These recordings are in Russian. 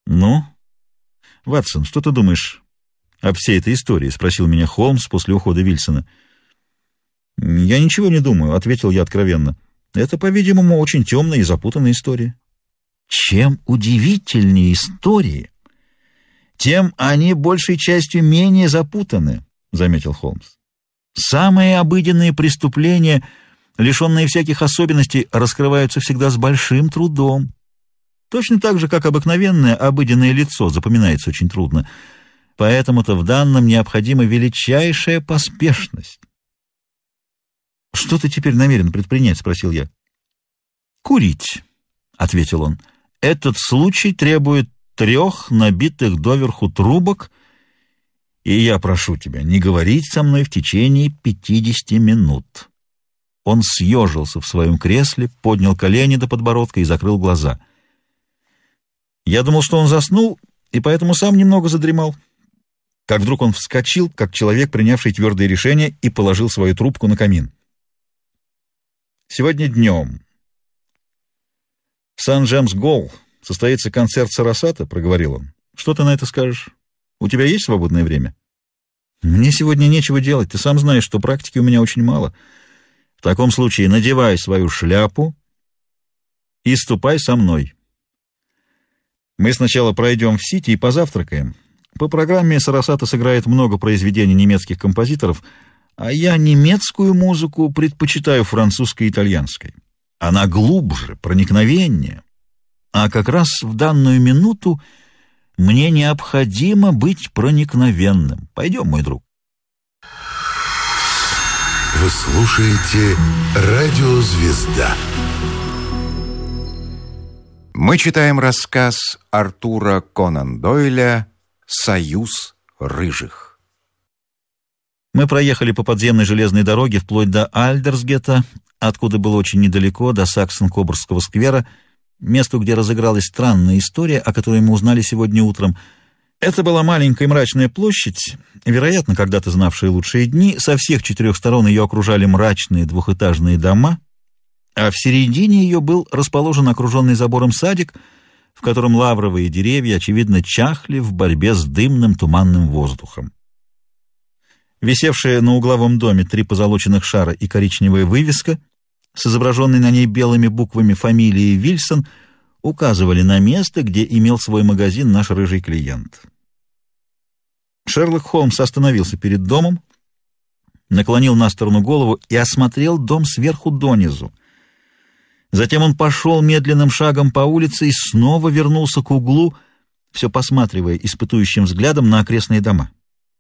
«Ну, Ватсон, что ты думаешь об всей этой истории?» — спросил меня Холмс после ухода Вильсона. «Я ничего не думаю», — ответил я откровенно. «Это, по-видимому, очень темная и запутанная история». «Чем удивительнее истории, тем они большей частью менее запутаны», — заметил Холмс. «Самые обыденные преступления, лишенные всяких особенностей, раскрываются всегда с большим трудом. Точно так же, как обыкновенное обыденное лицо запоминается очень трудно. Поэтому-то в данном необходима величайшая поспешность». «Что ты теперь намерен предпринять?» — спросил я. «Курить», — ответил он. «Этот случай требует 3 набитых доверху трубок, и я прошу тебя не говорить со мной в течение 50 минут». Он съежился в своем кресле, поднял колени до подбородка и закрыл глаза. Я думал, что он заснул, и поэтому сам немного задремал. Как вдруг он вскочил, как человек, принявший твердое решение, и положил свою трубку на камин. «Сегодня днем в Сан-Джемс-Голл состоится концерт Сарасата», — проговорил он. «Что ты на это скажешь? У тебя есть свободное время?» «Мне сегодня нечего делать. Ты сам знаешь, что практики у меня очень мало. В таком случае надевай свою шляпу и ступай со мной. Мы сначала пройдем в Сити и позавтракаем. По программе Сарасата сыграет много произведений немецких композиторов, а я немецкую музыку предпочитаю французской и итальянской. Она глубже, проникновеннее. А как раз в данную минуту мне необходимо быть проникновенным. Пойдем, мой друг». Вы слушаете «Радио Звезда». Мы читаем рассказ Артура Конан Дойля «Союз рыжих». Мы проехали по подземной железной дороге вплоть до Альдерсгета, откуда было очень недалеко, до Саксон-Кобургского сквера, месту, где разыгралась странная история, о которой мы узнали сегодня утром. Это была маленькая мрачная площадь, вероятно, когда-то знавшая лучшие дни. Со всех 4 сторон ее окружали мрачные двухэтажные дома, а в середине ее был расположен окруженный забором садик, в котором лавровые деревья, очевидно, чахли в борьбе с дымным туманным воздухом. Висевшая на угловом доме 3 позолоченных шара и коричневая вывеска с изображенной на ней белыми буквами фамилии Вильсон указывали на место, где имел свой магазин наш рыжий клиент. Шерлок Холмс остановился перед домом, наклонил на сторону голову и осмотрел дом сверху донизу. Затем он пошел медленным шагом по улице и снова вернулся к углу, все посматривая испытующим взглядом на окрестные дома.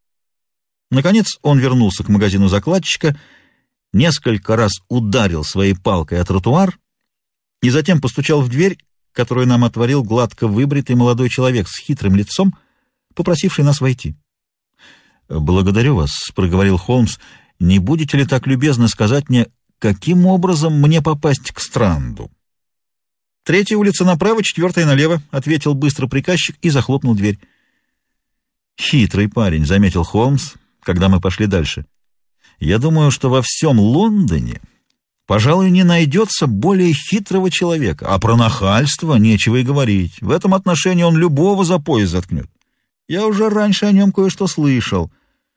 Наконец он вернулся к магазину закладчика, несколько раз ударил своей палкой о тротуар и затем постучал в дверь, которую нам отворил гладко выбритый молодой человек с хитрым лицом, попросивший нас войти. «Благодарю вас», — проговорил Холмс. «Не будете ли так любезны сказать мне, каким образом мне попасть к Странду?» «3-я улица направо, 4-я налево», — ответил быстро приказчик и захлопнул дверь. «Хитрый парень», — заметил Холмс, когда мы пошли дальше. «Я думаю, что во всем Лондоне, пожалуй, не найдется более хитрого человека, а про нахальство нечего и говорить. В этом отношении он любого за пояс заткнет. Я уже раньше о нем кое-что слышал».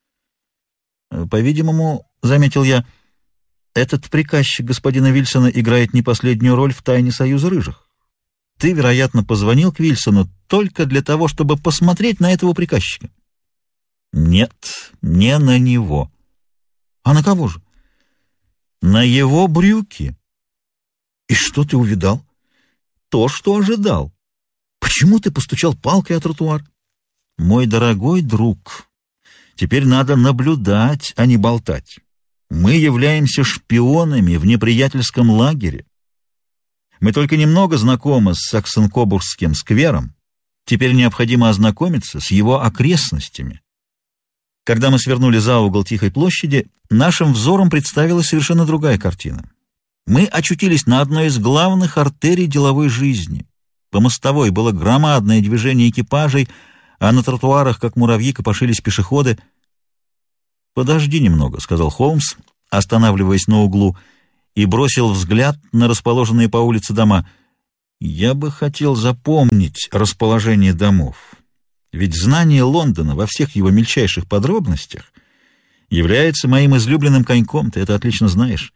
«По-видимому, — заметил я, — этот приказчик господина Вильсона играет не последнюю роль в тайне Союза рыжих. Ты, вероятно, позвонил к Вильсону только для того, чтобы посмотреть на этого приказчика». «Нет, не на него». «А на кого же?» «На его брюки». «И что ты увидал?» «То, что ожидал». «Почему ты постучал палкой о тротуар?» «Мой дорогой друг, теперь надо наблюдать, а не болтать. Мы являемся шпионами в неприятельском лагере. Мы только немного знакомы с Саксон-Кобургским сквером. Теперь необходимо ознакомиться с его окрестностями». Когда мы свернули за угол Тихой площади, нашим взором представилась совершенно другая картина. Мы очутились на одной из главных артерий деловой жизни. По мостовой было громадное движение экипажей, а на тротуарах, как муравьи, копошились пешеходы. «Подожди немного», — сказал Холмс, останавливаясь на углу, и бросил взгляд на расположенные по улице дома. Я бы хотел запомнить расположение домов, ведь знание Лондона во всех его мельчайших подробностях является моим излюбленным коньком, ты это отлично знаешь.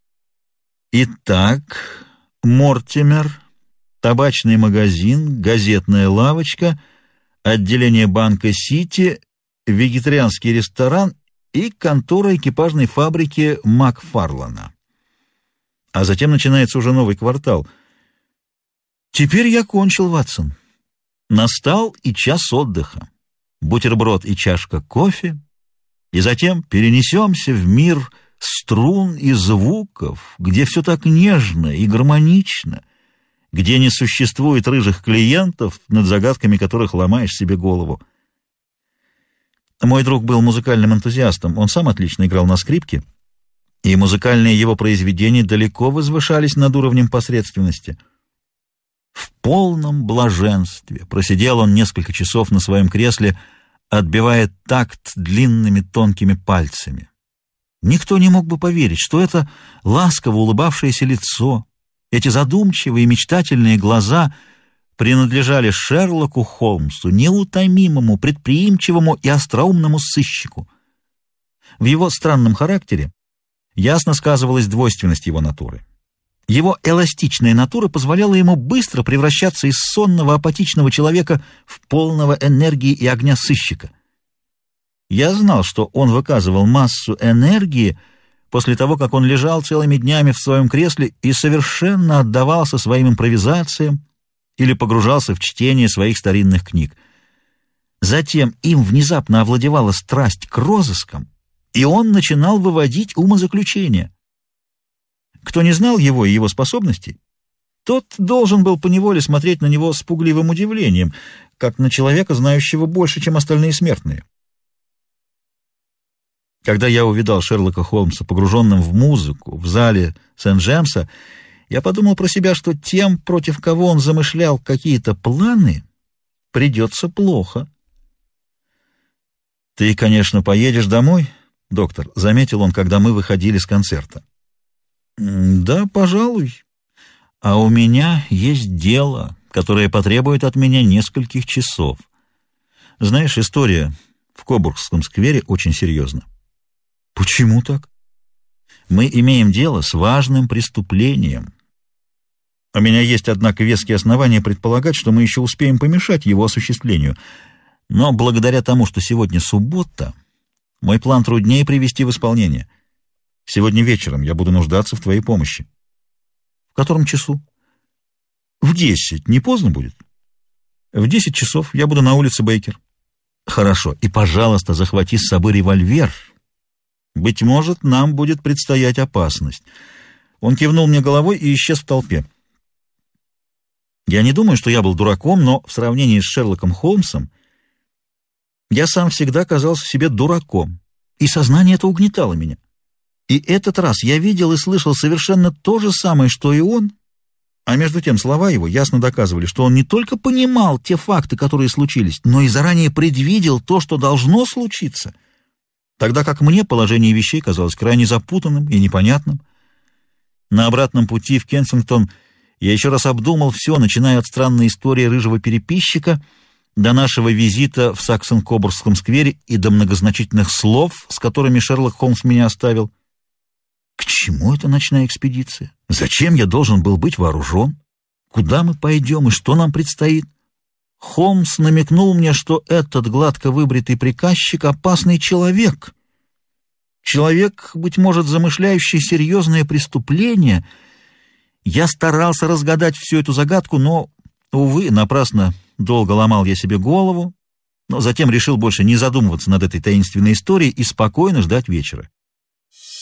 Итак, Мортимер, табачный магазин, газетная лавочка, отделение банка «Сити», вегетарианский ресторан и контора экипажной фабрики Макфарлана. А затем начинается уже новый квартал. Теперь я кончил, Ватсон. Настал и час отдыха. Бутерброд и чашка кофе. И затем перенесемся в мир струн и звуков, где все так нежно и гармонично, где не существует рыжих клиентов, над загадками которых ломаешь себе голову. Мой друг был музыкальным энтузиастом, он сам отлично играл на скрипке, и музыкальные его произведения далеко возвышались над уровнем посредственности. В полном блаженстве просидел он несколько часов на своем кресле, отбивая такт длинными тонкими пальцами. Никто не мог бы поверить, что это ласково улыбавшееся лицо, эти задумчивые и мечтательные глаза принадлежали Шерлоку Холмсу, неутомимому, предприимчивому и остроумному сыщику. В его странном характере ясно сказывалась двойственность его натуры. Его эластичная натура позволяла ему быстро превращаться из сонного апатичного человека в полного энергии и огня сыщика. Я знал, что он выказывал массу энергии после того, как он лежал целыми днями в своем кресле и совершенно отдавался своим импровизациям или погружался в чтение своих старинных книг. Затем им внезапно овладевала страсть к розыскам, и он начинал выводить умозаключения. Кто не знал его и его способностей, тот должен был поневоле смотреть на него с пугливым удивлением, как на человека, знающего больше, чем остальные смертные. Когда я увидал Шерлока Холмса погруженным в музыку в зале Сент-Джемса, я подумал про себя, что тем, против кого он замышлял какие-то планы, придется плохо. «Ты, конечно, поедешь домой, доктор», — заметил он, когда мы выходили с концерта. «Да, пожалуй. А у меня есть дело, которое потребует от меня нескольких часов. Знаешь, история в Кобургском сквере очень серьезна». «Почему так?» «Мы имеем дело с важным преступлением. У меня есть, однако, веские основания предполагать, что мы еще успеем помешать его осуществлению. Но благодаря тому, что сегодня суббота, мой план труднее привести в исполнение. Сегодня вечером я буду нуждаться в твоей помощи». «В котором часу?» «В 10. Не поздно будет?» «В 10 часов я буду на улице Бейкер». «Хорошо. И, пожалуйста, захвати с собой револьвер. Быть может, нам будет предстоять опасность». Он кивнул мне головой и исчез в толпе. Я не думаю, что я был дураком, но в сравнении с Шерлоком Холмсом я сам всегда казался себе дураком, и сознание это угнетало меня. И этот раз я видел и слышал совершенно то же самое, что и он, а между тем слова его ясно доказывали, что он не только понимал те факты, которые случились, но и заранее предвидел то, что должно случиться, тогда как мне положение вещей казалось крайне запутанным и непонятным. На обратном пути в Кенсингтон я еще раз обдумал все, начиная от странной истории рыжего переписчика до нашего визита в Саксон-Кобургском сквере и до многозначительных слов, с которыми Шерлок Холмс меня оставил. К чему эта ночная экспедиция? Зачем я должен был быть вооружен? Куда мы пойдем и что нам предстоит? Холмс намекнул мне, что этот гладко выбритый приказчик — опасный человек. Человек, быть может, замышляющий серьезное преступление. Я старался разгадать всю эту загадку, но, увы, напрасно долго ломал я себе голову, но затем решил больше не задумываться над этой таинственной историей и спокойно ждать вечера.